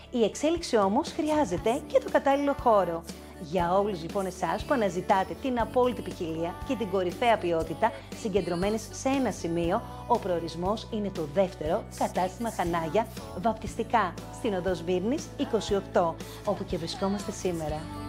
Η εξέλιξη όμως χρειάζεται και το κατάλληλο χώρο. Για όλους λοιπόν εσάς που αναζητάτε την απόλυτη ποικιλία και την κορυφαία ποιότητα συγκεντρωμένες σε ένα σημείο, ο προορισμός είναι το δεύτερο κατάστημα Χανάγια, βαπτιστικά στην οδό Σμύρνης 28, όπου και βρισκόμαστε σήμερα.